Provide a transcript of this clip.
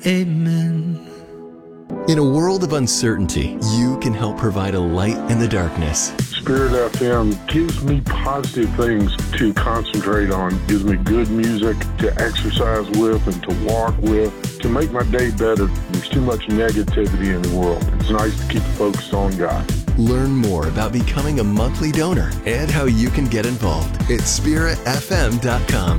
Amen. In a world of uncertainty, you can help provide a light in the darkness. Spirit FM gives me positive things to concentrate on, gives me good music to exercise with and to walk with, to make my day better. There's too much negativity in the world. It's nice to keep focused on God. Learn more about becoming a monthly donor and how you can get involved at spiritfm.com.